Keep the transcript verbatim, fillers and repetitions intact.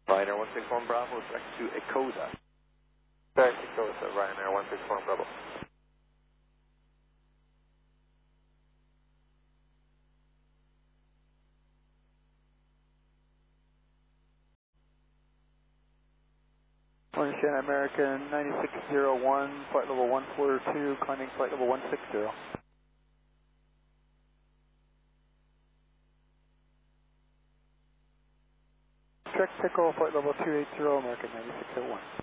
Ryanair one six one Bravo, direct to Ecosa. Direct to Ecosa, Ryanair one six one Bravo. Understand American ninety-six zero one, flight level one four two, climbing flight level one six zero. Trek Pickle, flight level two eight zero, American ninety-six zero one.